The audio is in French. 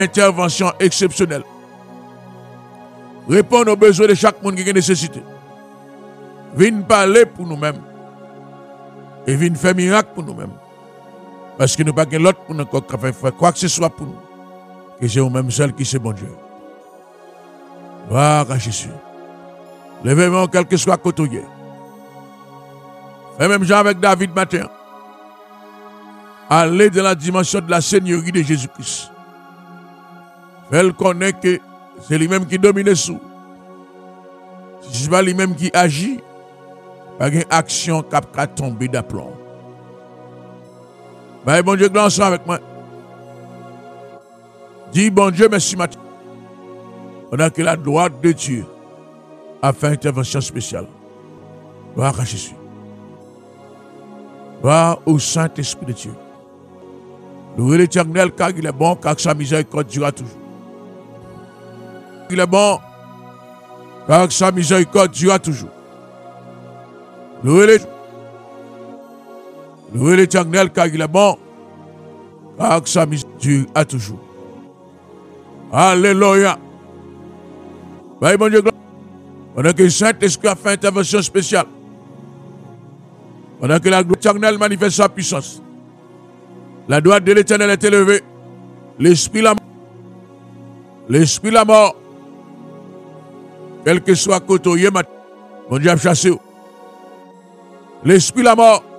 intervention exceptionnelle. Répondre aux besoins de chaque monde qui a nécessité. Viens parler pour nous-mêmes. Et viens faire miracle pour nous-mêmes. Parce que nous n'avons pas l'autre pour nous faire quoi que ce soit pour nous. Que c'est nous-mêmes seuls qui c'est bon Dieu. Gloire à Jésus. Levez-moi quel que soit côté. Fais même genre avec David matin. Allez dans la dimension de la Seigneurie de Jésus-Christ. Fais-le connaître que c'est lui-même qui domine sous. Si ce n'est pas lui-même qui agit, pas une action qui a tombé d'aplomb. Bah, bon Dieu, gloire avec moi. Dis, bon Dieu, merci matin. On a que la droite de Dieu a fait intervention spéciale. Gloire à Jésus. Gloire au Saint-Esprit de Dieu. Louez l'Éternel car il est bon, car sa miséricorde durera toujours. Il est bon, car sa miséricorde durera toujours. Louez l'Éternel car il est bon, car sa miséricorde durera toujours. Alléluia. Bah, bon Dieu, pendant que le Saint-Esprit a fait intervention spéciale, pendant que la gloire éternelle manifeste sa puissance, la droite de l'Éternel est élevée, l'esprit la mort, quel que soit côté, bon Dieu a chassé. L'esprit la mort,